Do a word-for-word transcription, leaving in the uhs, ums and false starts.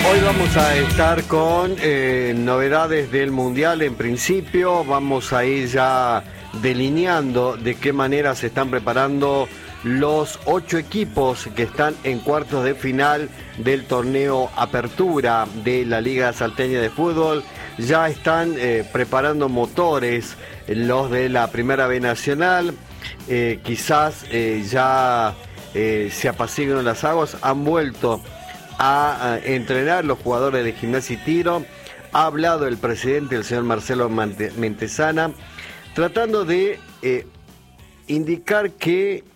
Hoy vamos a estar con eh, novedades del Mundial. En principio vamos a ir ya delineando de qué manera se están preparando los ocho equipos que están en cuartos de final del torneo Apertura de la Liga Salteña de Fútbol. Ya están eh, preparando motores los de la Primera B Nacional. Eh, quizás eh, ya eh, se apaciguen las aguas. Han vuelto a entrenar los jugadores de Gimnasia y Tiro. Ha hablado el presidente, el señor Marcelo Mentesana, tratando de eh, indicar que